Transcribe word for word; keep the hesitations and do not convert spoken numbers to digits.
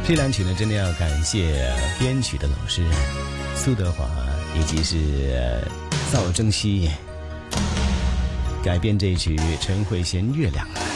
这两曲呢，真的要感谢编曲的老师苏德华以及是赵征熙改编这一曲陈慧娴《月亮》。